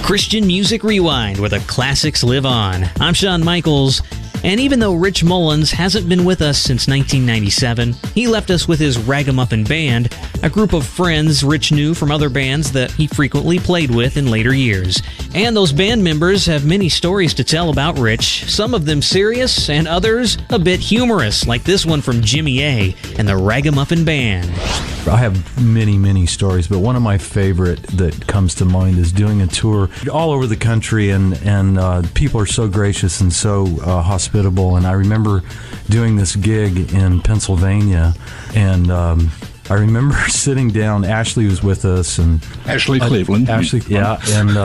Christian Music Rewind, where the classics live on. I'm Shawn Michaels, and even though Rich Mullins hasn't been with us since 1997, he left us with his Ragamuffin Band, a group of friends Rich knew from other bands that he frequently played with in later years. And those band members have many stories to tell about Rich, some of them serious and others a bit humorous, like this one from Jimmy A. and the Ragamuffin Band. I have many stories, but one of my favorite that comes to mind is doing a tour all over the country, and people are so gracious and so hospitable. And I remember doing this gig in Pennsylvania, and I remember sitting down. Ashley was with us, and Ashley Cleveland. Ashley, yeah, and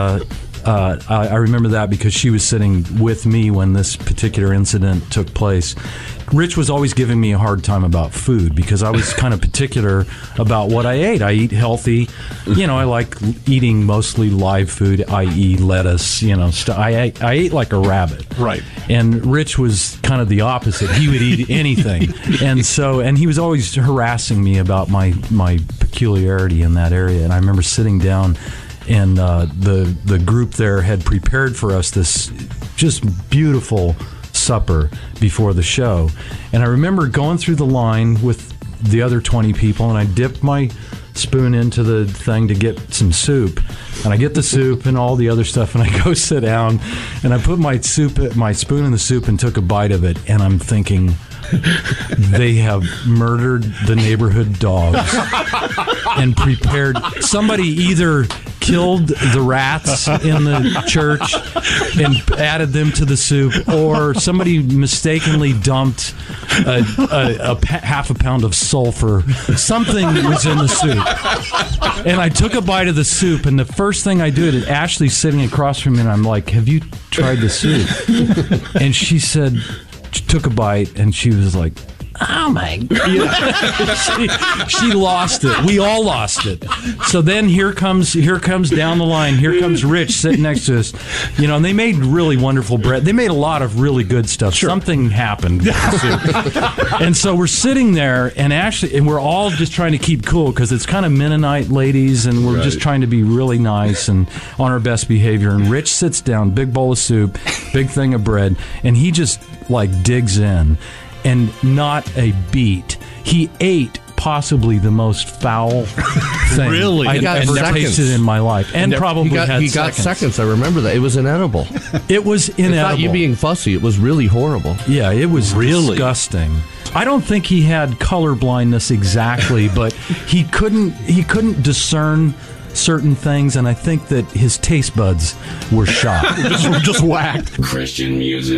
I remember that because she was sitting with me when this particular incident took place. Rich was always giving me a hard time about food because I was kind of particular about what I ate. I eat healthy. You know, I like eating mostly live food, i.e. lettuce, you know. I ate like a rabbit. Right. And Rich was kind of the opposite. He would eat anything. And he was always harassing me about my peculiarity in that area. And I remember sitting down, and the group there had prepared for us this just beautiful supper before the show. And I remember going through the line with the other 20 people, and I dipped my spoon into the thing to get some soup, and I get the soup and all the other stuff, and I go sit down, and I put my spoon in the soup and took a bite of it, and I'm thinking, they have murdered the neighborhood dogs and prepared. Somebody either killed the rats in the church and added them to the soup, or somebody mistakenly dumped half a pound of sulfur. Something was in the soup. And I took a bite of the soup, and the first thing I did, Ashley's sitting across from me, and I'm like, "Have you tried the soup?" And she said, she took a bite, and she was like, "Oh my God!" She lost it. We all lost it. So then here comes down the line. Here comes Rich sitting next to us. You know, and they made really wonderful bread. They made a lot of really good stuff. Sure. Something happened. And so we're sitting there, and we're all just trying to keep cool because it's kind of Mennonite ladies, and we're just trying to be really nice and on our best behavior. And Rich sits down, big bowl of soup, big thing of bread, and he just like digs in. And not a beat. He ate possibly the most foul thing I've ever tasted in my life. And probably he got seconds. I remember that. It was inedible. It was inedible. It's not you being fussy. It was really horrible. Yeah, it was really disgusting. I don't think he had color blindness exactly, but he couldn't discern certain things, and I think that his taste buds were shot. just whacked. Christian music.